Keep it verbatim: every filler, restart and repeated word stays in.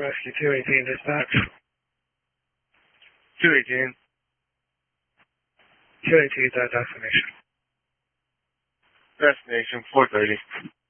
Rescue two eighteen dispatch. two eighteen. two eighteen, that destination. Destination four thirty.